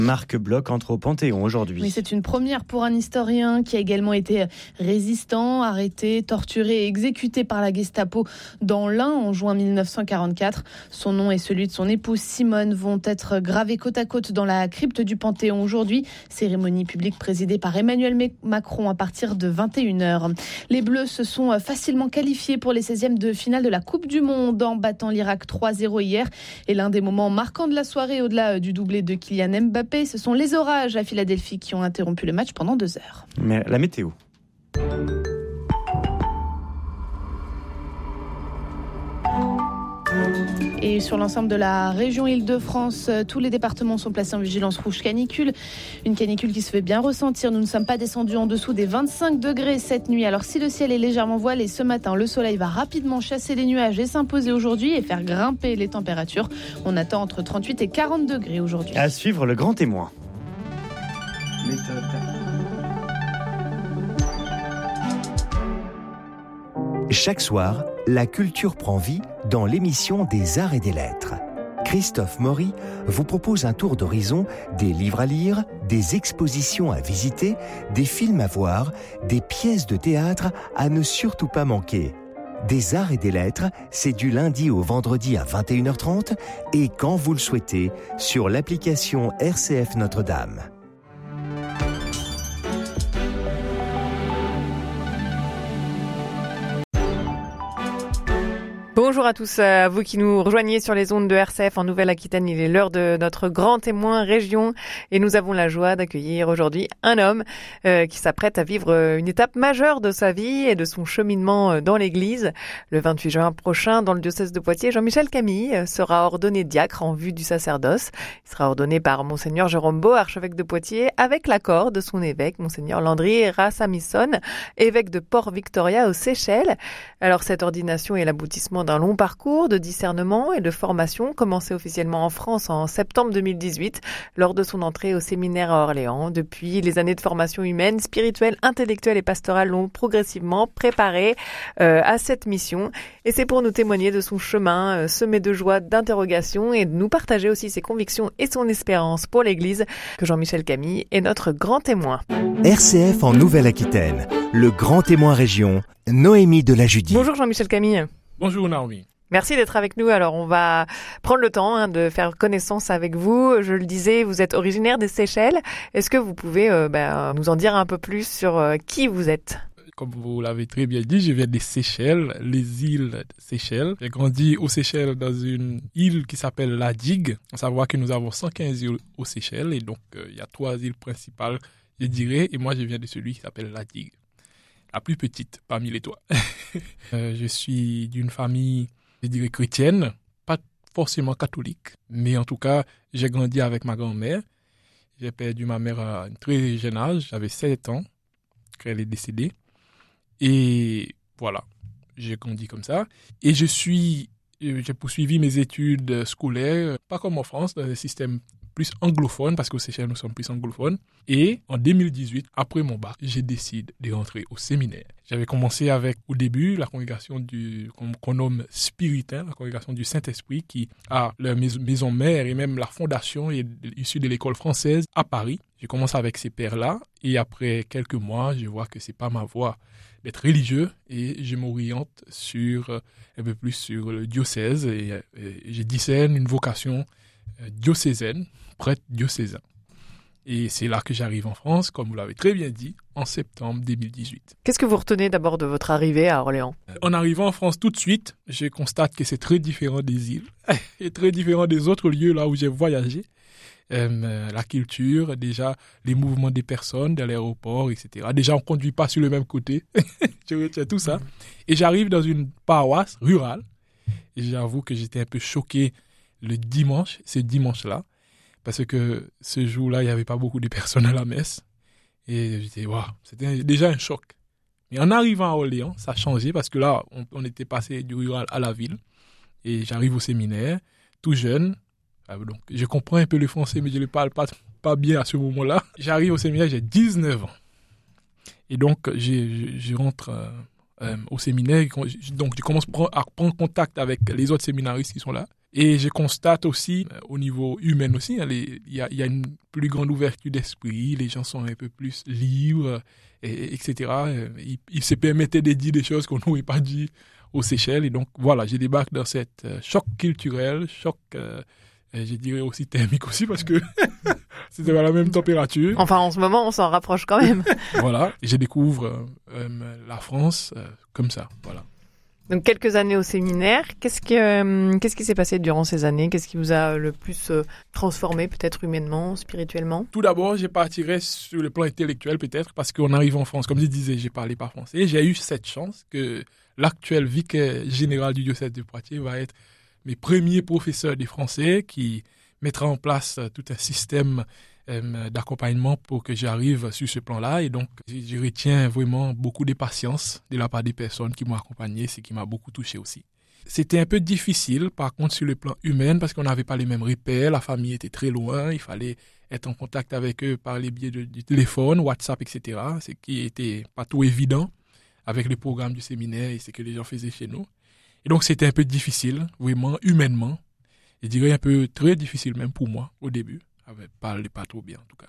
Marc Bloch entre au Panthéon aujourd'hui. Mais c'est une première pour un historien qui a également été résistant, arrêté, torturé et exécuté par la Gestapo dans l'Ain en juin 1944. Son nom et celui de son épouse Simone vont être gravés côte à côte dans la crypte du Panthéon aujourd'hui. Cérémonie publique présidée par Emmanuel Macron à partir de 21h. Les Bleus se sont facilement qualifiés pour les 16e de finale de la Coupe du Monde en battant l'Irak 3-0 hier. Et l'un des moments marquants de la soirée, au-delà du doublé de Kylian Mbappé, ce sont les orages à Philadelphie qui ont interrompu le match pendant 2 heures. Mais la météo. Et sur l'ensemble de la région Île-de-France, tous les départements sont placés en vigilance rouge canicule. Une canicule qui se fait bien ressentir. Nous ne sommes pas descendus en dessous des 25 degrés cette nuit. Alors si le ciel est légèrement voilé ce matin, le soleil va rapidement chasser les nuages et s'imposer aujourd'hui et faire grimper les températures. On attend entre 38 et 40 degrés aujourd'hui. À suivre le grand témoin. Chaque soir, la culture prend vie dans l'émission des Arts et des Lettres. Christophe Maury vous propose un tour d'horizon des livres à lire, des expositions à visiter, des films à voir, des pièces de théâtre à ne surtout pas manquer. Des Arts et des Lettres, c'est du lundi au vendredi à 21h30 et quand vous le souhaitez, sur l'application RCF Notre-Dame. Bonjour à tous, à vous qui nous rejoignez sur les ondes de RCF en Nouvelle-Aquitaine. Il est l'heure de notre grand témoin région et nous avons la joie d'accueillir aujourd'hui un homme qui s'apprête à vivre une étape majeure de sa vie et de son cheminement dans l'église. Le 28 juin prochain, dans le diocèse de Poitiers, Jean-Michel Camille sera ordonné diacre en vue du sacerdoce. Il sera ordonné par Monseigneur Jérôme Beau, archevêque de Poitiers, avec l'accord de son évêque, Monseigneur Landry Rassamison, évêque de Port-Victoria aux Seychelles. Alors cette ordination est l'aboutissement d'un long parcours de discernement et de formation commencé officiellement en France en septembre 2018 lors de son entrée au séminaire à Orléans. Depuis, les années de formation humaine, spirituelle, intellectuelle et pastorale l'ont progressivement préparé à cette mission. Et c'est pour nous témoigner de son chemin semé de joie, d'interrogation et de nous partager aussi ses convictions et son espérance pour l'Église que Jean-Michel Camille est notre grand témoin. RCF en Nouvelle-Aquitaine, le grand témoin région, Noémie de la Judie. Bonjour Jean-Michel Camille. Bonjour Naomi. Merci d'être avec nous. Alors on va prendre le temps de faire connaissance avec vous. Je le disais, vous êtes originaire des Seychelles. Est-ce que vous pouvez nous en dire un peu plus sur qui vous êtes ? Comme vous l'avez très bien dit, je viens des Seychelles, les îles Seychelles. J'ai grandi aux Seychelles dans une île qui s'appelle la Digue. À savoir que nous avons 115 îles aux Seychelles et donc il y a 3 îles principales, je dirais, et moi je viens de celui qui s'appelle la Digue. La plus petite parmi les 3. Je suis d'une famille, je dirais, chrétienne, pas forcément catholique, mais en tout cas, j'ai grandi avec ma grand-mère. J'ai perdu ma mère à un très jeune âge, j'avais 7 ans quand elle est décédée. Et voilà, j'ai grandi comme ça. Et j'ai poursuivi mes études scolaires, pas comme en France, dans un système plus anglophone, parce qu'au Seychelles, nous sommes plus anglophones. Et en 2018, après mon bac, j'ai décidé de rentrer au séminaire. J'avais commencé avec, au début, la congrégation qu'on nomme Spiritain, la congrégation du Saint-Esprit, qui a leur maison mère et même la fondation est issue de l'école française à Paris. J'ai commencé avec ces pères-là et après quelques mois, je vois que c'est pas ma voie d'être religieux et je m'oriente un peu plus sur le diocèse et je discerne une vocation diocésaine, prêtre diocésain. Et c'est là que j'arrive en France, comme vous l'avez très bien dit, en septembre 2018. Qu'est-ce que vous retenez d'abord de votre arrivée à Orléans ? En arrivant en France tout de suite, je constate que c'est très différent des îles et très différent des autres lieux là où j'ai voyagé. La culture, déjà les mouvements des personnes dans l'aéroport, etc. Déjà, on ne conduit pas sur le même côté. Je retiens tout ça. Et j'arrive dans une paroisse rurale. Et j'avoue que j'étais un peu choqué ce dimanche-là. Parce que ce jour-là, il n'y avait pas beaucoup de personnes à la messe. Et j'étais, waouh, c'était déjà un choc. Mais en arrivant à Orléans, ça a changé parce que là, on était passé du rural à la ville. Et j'arrive au séminaire, tout jeune. Donc, je comprends un peu le français, mais je ne le parle pas bien à ce moment-là. J'arrive au séminaire, j'ai 19 ans. Et donc, je rentre au séminaire. Donc, je commence à prendre contact avec les autres séminaristes qui sont là. Et je constate aussi, au niveau humain aussi, il y a une plus grande ouverture d'esprit, les gens sont un peu plus libres, etc. Ils se permettaient de dire des choses qu'on n'aurait pas dit aux Seychelles. Et donc, voilà, je débarque dans cette choc culturel, choc, je dirais aussi thermique aussi, parce que c'était à la même température. Enfin, en ce moment, on s'en rapproche quand même. Voilà, et je découvre la France comme ça, voilà. Donc, quelques années au séminaire. Qu'est-ce qui s'est passé durant ces années? Qu'est-ce qui vous a le plus transformé, peut-être humainement, spirituellement? Tout d'abord, je partirais sur le plan intellectuel, peut-être, parce qu'on arrive en France. Comme je disais, je ne parlais pas français. J'ai eu cette chance que l'actuel vicaire général du diocèse de Poitiers va être mes premiers professeurs de français qui mettra en place tout un système d'accompagnement pour que j'arrive sur ce plan-là. Et donc, je retiens vraiment beaucoup de patience de la part des personnes qui m'ont accompagné, ce qui m'a beaucoup touché aussi. C'était un peu difficile, par contre, sur le plan humain, parce qu'on n'avait pas les mêmes repères, la famille était très loin, il fallait être en contact avec eux par les biais du téléphone, WhatsApp, etc., ce qui n'était pas tout évident avec le programme du séminaire et ce que les gens faisaient chez nous. Et donc, c'était un peu difficile, vraiment, humainement. Je dirais un peu très difficile même pour moi, au début. Parle pas trop bien en tout cas.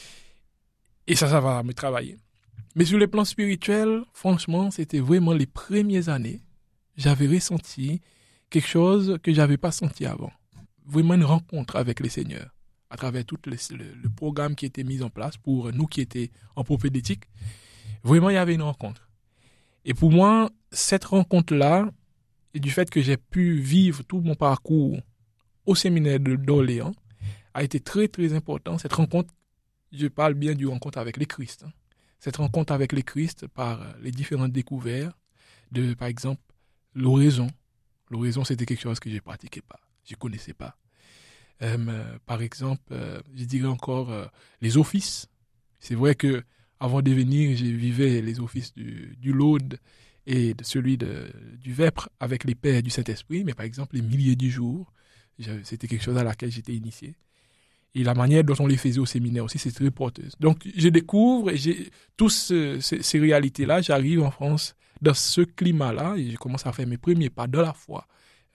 Et ça va me travailler. Mais sur le plan spirituel, franchement, c'était vraiment les premières années. J'avais ressenti quelque chose que j'avais pas senti avant. Vraiment une rencontre avec le Seigneur à travers tout le programme qui était mis en place pour nous qui étions en propédétique. Vraiment, il y avait une rencontre. Et pour moi, cette rencontre-là, et du fait que j'ai pu vivre tout mon parcours au séminaire d'Orléans, a été très, très important. Cette rencontre, je parle bien du rencontre avec le Christ. Cette rencontre avec le Christ par les différentes découvertes de, par exemple, l'oraison. L'oraison, c'était quelque chose que je ne pratiquais pas, je ne connaissais pas. Par exemple, je dirais encore les offices. C'est vrai que avant de venir, je vivais les offices du Laude et celui du Vêpres avec les pères du Saint-Esprit, mais par exemple, les milliers du jour, c'était quelque chose à laquelle j'étais initié. Et la manière dont on les faisait au séminaire aussi, c'est très porteuse. Donc, je découvre et toutes ces réalités-là, j'arrive en France dans ce climat-là et je commence à faire mes premiers pas de la foi,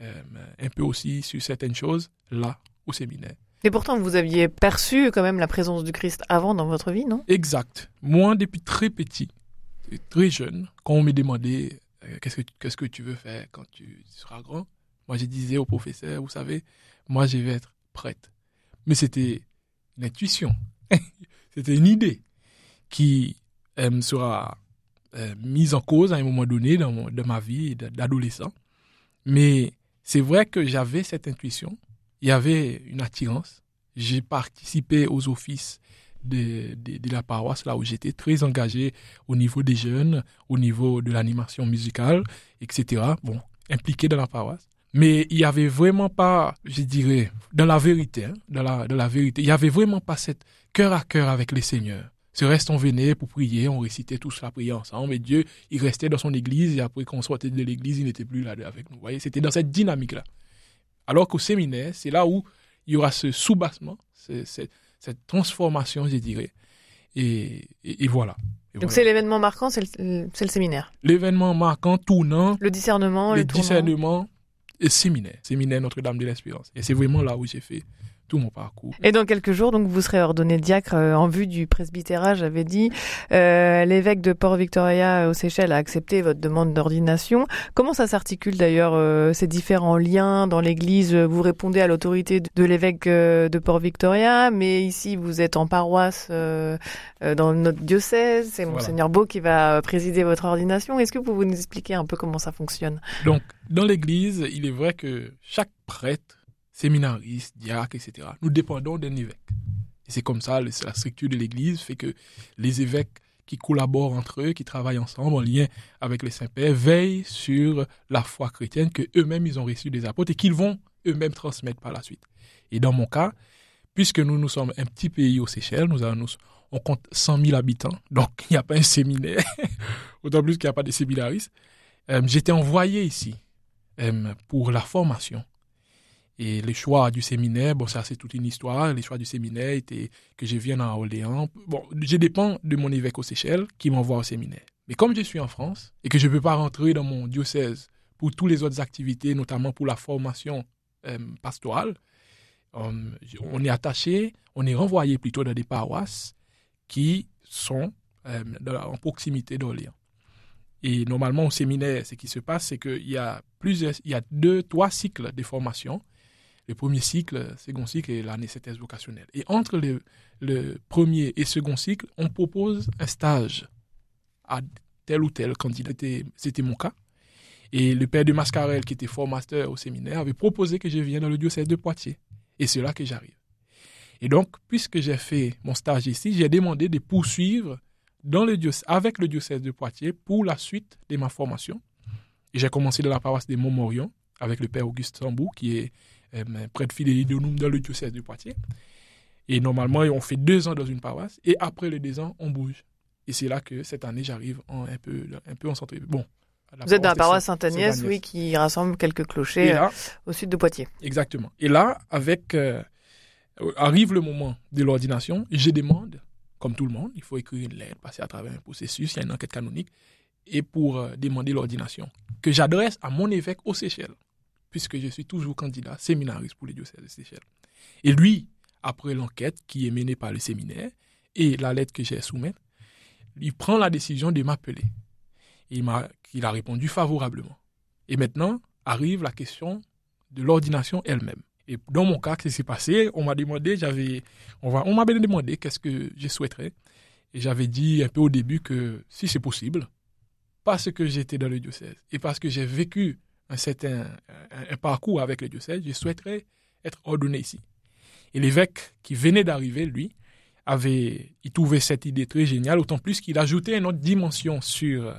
un peu aussi sur certaines choses, là, au séminaire. Et pourtant, vous aviez perçu quand même la présence du Christ avant dans votre vie, non? Exact. Moi, depuis très petit, très jeune, quand on me demandait qu'est-ce que tu veux faire quand tu seras grand, moi, je disais au professeur, vous savez, moi, je vais être prêtre. Mais c'était une intuition, c'était une idée qui sera mise en cause à un moment donné dans ma vie d'adolescent. Mais c'est vrai que j'avais cette intuition, il y avait une attirance. J'ai participé aux offices de la paroisse, là où j'étais très engagé au niveau des jeunes, au niveau de l'animation musicale, etc. Bon, impliqué dans la paroisse. Mais il n'y avait vraiment pas, je dirais, dans la vérité, il n'y avait vraiment pas cette cœur à cœur avec les seigneurs. Ce reste, on venait pour prier, on récitait tous la prière ensemble, et Dieu, il restait dans son église, et après qu'on sortait de l'église, il n'était plus là avec nous. Vous voyez, c'était dans cette dynamique-là. Alors qu'au séminaire, c'est là où il y aura ce soubassement, cette transformation, je dirais. Et voilà. Donc c'est l'événement marquant, c'est le séminaire. L'événement marquant, tournant. Le discernement, le tournant. Discernement. Et séminaire Notre-Dame de l'Espérance. Et c'est vraiment là où j'ai fait tout mon parcours. Et dans quelques jours, donc, vous serez ordonné diacre en vue du presbytérat, j'avais dit. L'évêque de Port-Victoria aux Seychelles a accepté votre demande d'ordination. Comment ça s'articule d'ailleurs, ces différents liens dans l'Église? Vous répondez à l'autorité de l'évêque de Port-Victoria, mais ici vous êtes en paroisse dans notre diocèse. C'est Monseigneur Beau qui va présider votre ordination. Est-ce que vous pouvez nous expliquer un peu comment ça fonctionne? Donc, dans l'Église, il est vrai que chaque prêtre, séminaristes, diacres, etc. nous dépendons d'un évêque. Et c'est comme ça, la structure de l'Église fait que les évêques qui collaborent entre eux, qui travaillent ensemble en lien avec les saints-pères, veillent sur la foi chrétienne qu'eux-mêmes ils ont reçue des apôtres et qu'ils vont eux-mêmes transmettre par la suite. Et dans mon cas, puisque nous sommes un petit pays aux Seychelles, on compte 100 000 habitants, donc il n'y a pas un séminaire, autant plus qu'il n'y a pas de séminaristes. J'étais envoyé ici pour la formation. Et les choix du séminaire, bon, ça c'est toute une histoire. Les choix du séminaire étaient que je vienne à Orléans. Bon, je dépends de mon évêque aux Seychelles qui m'envoie au séminaire. Mais comme je suis en France et que je ne peux pas rentrer dans mon diocèse pour toutes les autres activités, notamment pour la formation pastorales. On est attaché, on est renvoyé plutôt dans des paroisses qui sont en proximité d'Orléans. Et normalement, au séminaire, ce qui se passe, c'est qu'il y a 2-3 cycles de formation. Le premier cycle, le second cycle et l'année thèse vocationnelle. Et entre le premier et second cycle, on propose un stage à tel ou tel candidat. C'était mon cas. Et le père de Mascarel, qui était formateur au séminaire, avait proposé que je vienne dans le diocèse de Poitiers. Et c'est là que j'arrive. Et donc, puisque j'ai fait mon stage ici, j'ai demandé de poursuivre avec le diocèse de Poitiers pour la suite de ma formation. Et j'ai commencé dans la paroisse de Montmorillon avec le père Auguste Sambou, qui est prêtre fidélidonum dans le diocèse de Poitiers. Et normalement, on fait 2 ans dans une paroisse. Et après les 2 ans, on bouge. Et c'est là que cette année, j'arrive un peu en centre. Bon, vous êtes dans la paroisse Sainte-Agnès, oui, qui rassemble quelques clochers là, au sud de Poitiers. Exactement. Et là, arrive le moment de l'ordination, je demande, comme tout le monde, il faut écrire une lettre, passer à travers un processus, il y a une enquête canonique, et pour demander l'ordination, que j'adresse à mon évêque aux Seychelles, puisque je suis toujours candidat séminariste pour le diocèse de Seychelles. Et lui, après l'enquête qui est menée par le séminaire et la lettre que j'ai soumise, il prend la décision de m'appeler. Il a répondu favorablement. Et maintenant, arrive la question de l'ordination elle-même. Et dans mon cas, qu'est-ce qui s'est passé? On m'avait demandé qu'est-ce que je souhaiterais. Et j'avais dit un peu au début que si c'est possible, parce que j'étais dans le diocèse et parce que j'ai vécu un parcours avec le diocèse, je souhaiterais être ordonné ici. Et l'évêque qui venait d'arriver, lui, il trouvait cette idée très géniale, d'autant plus qu'il ajoutait une autre dimension sur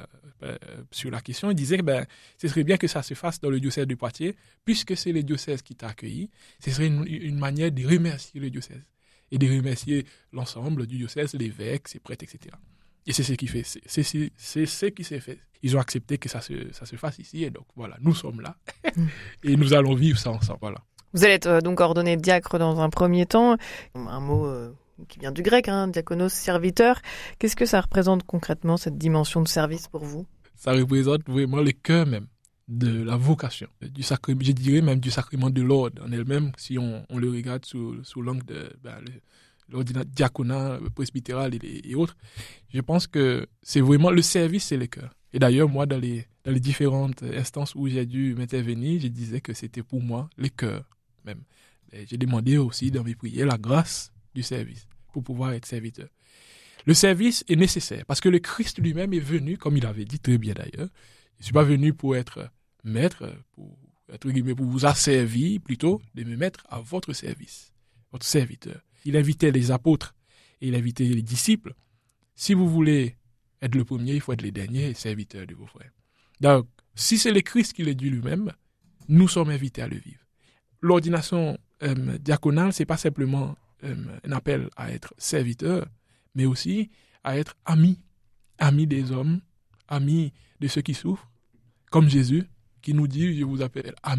la question. Il disait que ce serait bien que ça se fasse dans le diocèse de Poitiers, puisque c'est le diocèse qui t'a accueilli. Ce serait une manière de remercier le diocèse et de remercier l'ensemble du diocèse, l'évêque, ses prêtres, etc. Et c'est ce qui fait. C'est ce qui s'est fait. Ils ont accepté que ça se fasse ici, et donc voilà, nous sommes là et nous allons vivre ça ensemble. Voilà. Vous allez être donc ordonné diacre dans un premier temps. Un mot qui vient du grec, diakonos, serviteur. Qu'est-ce que ça représente concrètement, cette dimension de service pour vous? Ça représente vraiment le cœur même de la vocation, du sacrement, je dirais même du sacrement de l'ordre en elle-même, si on le regarde sous l'angle de l'ordre diaconat, presbytéral et autres. Je pense que c'est vraiment le service, c'est le cœur. Et d'ailleurs, moi, dans les différentes instances où j'ai dû m'intervenir, je disais que c'était pour moi le cœur même. Et j'ai demandé aussi dans mes prières la grâce du service pour pouvoir être serviteur. Le service est nécessaire parce que le Christ lui-même est venu, comme il avait dit très bien d'ailleurs. Je ne suis pas venu pour être maître, pour vous asservir, plutôt de me mettre à votre service, votre serviteur. Il invitait les apôtres et il invitait les disciples. Si vous voulez être le premier, il faut être le dernier serviteur de vos frères. Donc, si c'est le Christ qui le dit lui-même, nous sommes invités à le vivre. L'ordination diaconale, ce n'est pas simplement un appel à être serviteur, mais aussi à être ami des hommes, ami de ceux qui souffrent, comme Jésus qui nous dit « je vous appelle ami ».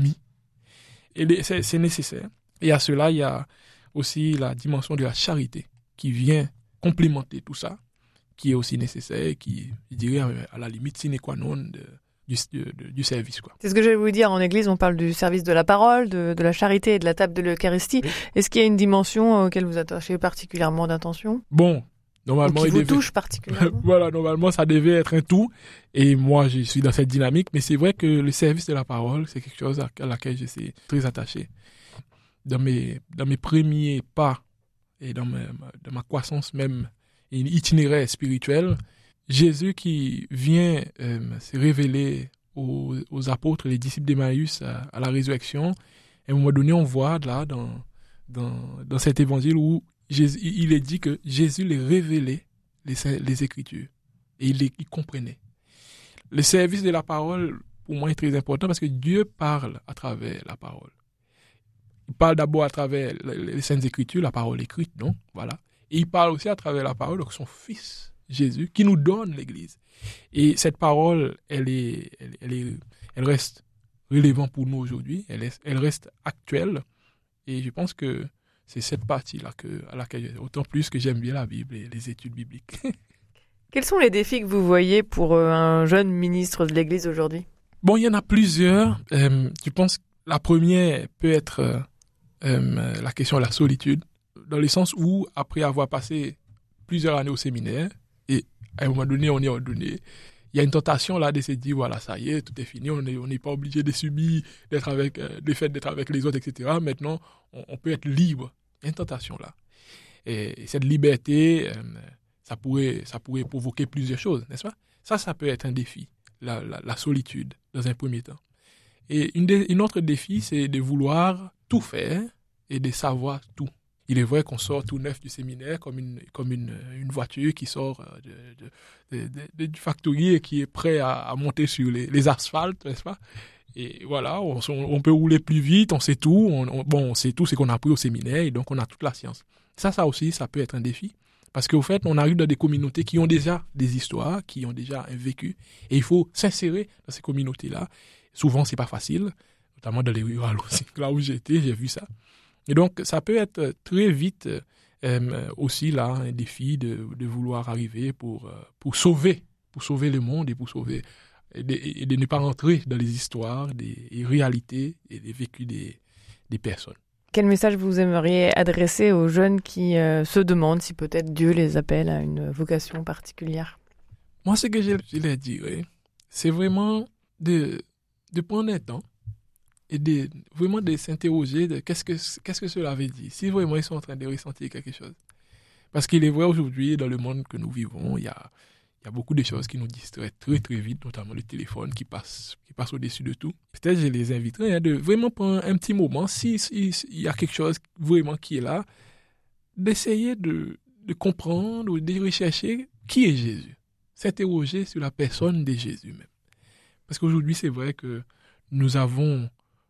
Et c'est nécessaire. Et à cela, il y a aussi la dimension de la charité qui vient complémenter tout ça, qui est aussi nécessaire, qui, je dirais, à la limite sine qua non du service, quoi. C'est ce que je vais vous dire. En Église, on parle du service de la parole, de la charité et de la table de l'Eucharistie. Oui. Est-ce qu'il y a une dimension auquel vous attachez particulièrement d'attention? Bon, normalement, qui vous touche particulièrement. Voilà, normalement, ça devait être un tout. Et moi, je suis dans cette dynamique. Mais c'est vrai que le service de la parole, c'est quelque chose à laquelle je suis très attaché. Dans mes premiers pas et dans ma croissance même, et itinéraire spirituel, Jésus qui vient se révéler aux apôtres, les disciples d'Emmaüs à la résurrection, à un moment donné, on voit là dans cet évangile où il est dit que Jésus les révélait les Écritures et il comprenait. Le service de la parole, pour moi, est très important parce que Dieu parle à travers la parole. Il parle d'abord à travers les Saintes Écritures, la parole écrite, non? Voilà. Et il parle aussi à travers la parole de son Fils, Jésus, qui nous donne l'Église. Et cette parole, elle reste relevante pour nous aujourd'hui, elle reste actuelle. Et je pense que c'est cette partie-là à laquelle, autant plus que j'aime bien la Bible et les études bibliques. Quels sont les défis que vous voyez pour un jeune ministre de l'Église aujourd'hui? Bon, il y en a plusieurs. Je pense La première peut être la question de la solitude, dans le sens où, après avoir passé plusieurs années au séminaire, et à un moment donné, on est ordonné, il y a une tentation là de se dire, voilà, ça y est, tout est fini, on n'est pas obligé de subir, le fait d'être avec les autres, etc. Maintenant, on peut être libre. Il y a une tentation là. Et cette liberté, ça pourrait provoquer plusieurs choses, n'est-ce pas? Ça peut être un défi, la solitude, dans un premier temps. Et une autre défi, c'est de vouloir tout faire et de savoir tout. Il est vrai qu'on sort tout neuf du séminaire comme une voiture qui sort du factory et qui est prêt à monter sur les asphaltes, n'est-ce pas? Et voilà, on peut rouler plus vite, on sait tout. On sait tout ce qu'on a appris au séminaire et donc on a toute la science. Ça aussi, ça peut être un défi. Parce qu'au fait, on arrive dans des communautés qui ont déjà des histoires, qui ont déjà un vécu. Et il faut s'insérer dans ces communautés-là. Souvent, c'est pas facile, notamment dans les rurales aussi. Là où j'étais, j'ai vu ça. Et donc, ça peut être très vite aussi là un défi de vouloir arriver pour sauver le monde et pour sauver et de ne pas rentrer dans les histoires, des réalités et des vécus des personnes. Quel message vous aimeriez adresser aux jeunes qui se demandent si peut-être Dieu les appelle à une vocation particulière? Moi, ce que je leur dirais, c'est vraiment de prendre un temps et vraiment de s'interroger de qu'est-ce que cela veut dire, si vraiment ils sont en train de ressentir quelque chose. Parce qu'il est vrai aujourd'hui, dans le monde que nous vivons, il y a beaucoup de choses qui nous distraient très très vite, notamment le téléphone qui passe au-dessus de tout. Peut-être je les inviterais de vraiment prendre un petit moment, s'il y a quelque chose vraiment qui est là, d'essayer de comprendre ou de rechercher qui est Jésus. S'interroger sur la personne de Jésus même. Parce qu'aujourd'hui, c'est vrai que nous avons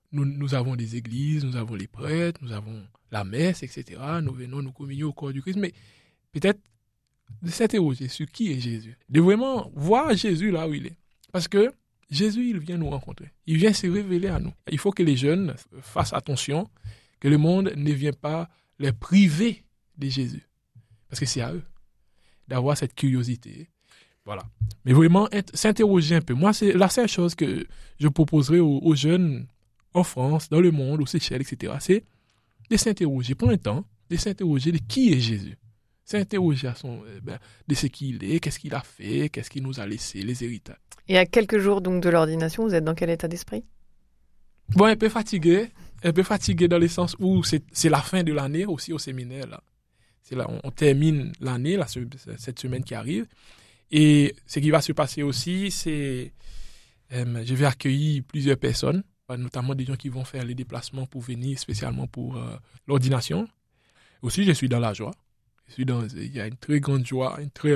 des églises, nous avons les prêtres, nous avons la messe, etc. Nous venons nous communier au corps du Christ, mais peut-être de s'interroger sur qui est Jésus. De vraiment voir Jésus là où il est. Parce que Jésus, il vient nous rencontrer. Il vient se révéler à nous. Il faut que les jeunes fassent attention, que le monde ne vienne pas les priver de Jésus. Parce que c'est à eux d'avoir cette curiosité. Voilà. Mais vraiment, s'interroger un peu. Moi, c'est la seule chose que je proposerais aux jeunes en France, dans le monde, aux Seychelles, etc., c'est de s'interroger, prendre un temps, de s'interroger de qui est Jésus. S'interroger de ce qu'il est, qu'est-ce qu'il a fait, qu'est-ce qu'il nous a laissé, les héritages. Et à quelques jours donc de l'ordination, vous êtes dans quel état d'esprit? Bon, un peu fatigué dans le sens où c'est la fin de l'année aussi au séminaire. Là. C'est là, on termine l'année, là, cette semaine qui arrive. Et ce qui va se passer aussi, c'est je vais accueillir plusieurs personnes, notamment des gens qui vont faire les déplacements pour venir spécialement pour l'ordination. Aussi, je suis dans la joie. Il y a une très grande joie,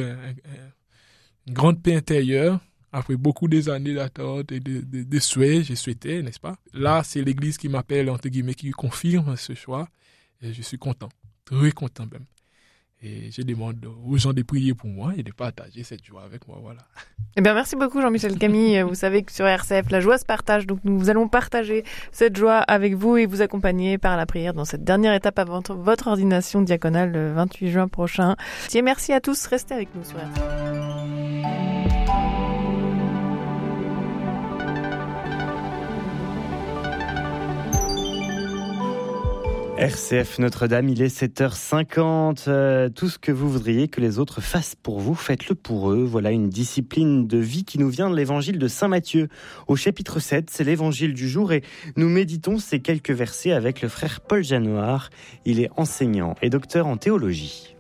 une grande paix intérieure. Après beaucoup des années d'attente et de souhaits, j'ai souhaité, n'est-ce pas? Là, c'est l'Église qui m'appelle, entre guillemets, qui confirme ce choix. Et je suis content, très content même. Et je demande aux gens de prier pour moi et de partager cette joie avec moi, voilà. Eh bien, merci beaucoup Jean-Michel Camille. Vous savez que sur RCF, la joie se partage. Donc, nous allons partager cette joie avec vous et vous accompagner par la prière dans cette dernière étape avant votre ordination diaconale le 28 juin prochain. Et merci à tous. Restez avec nous sur RCF. RCF Notre-Dame, il est 7h50. Tout ce que vous voudriez que les autres fassent pour vous, faites-le pour eux. Voilà une discipline de vie qui nous vient de l'évangile de Saint Matthieu. Au chapitre 7, c'est l'évangile du jour et nous méditons ces quelques versets avec le frère Paul Janoir. Il est enseignant et docteur en théologie.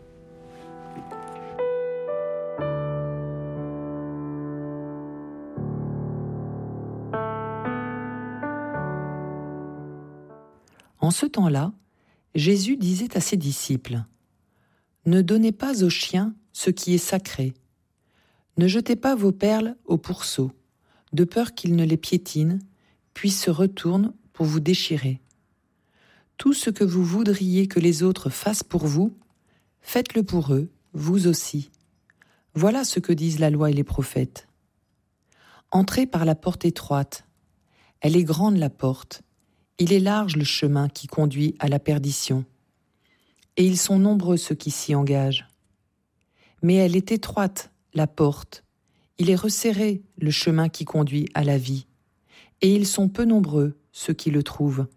En ce temps-là, Jésus disait à ses disciples : « Ne donnez pas aux chiens ce qui est sacré. Ne jetez pas vos perles au pourceau, de peur qu'ils ne les piétinent, puis se retournent pour vous déchirer. Tout ce que vous voudriez que les autres fassent pour vous, faites-le pour eux, vous aussi. Voilà ce que disent la loi et les prophètes. Entrez par la porte étroite. Elle est grande la porte. Il est large le chemin qui conduit à la perdition, et ils sont nombreux ceux qui s'y engagent. Mais elle est étroite, la porte, il est resserré le chemin qui conduit à la vie, et ils sont peu nombreux ceux qui le trouvent.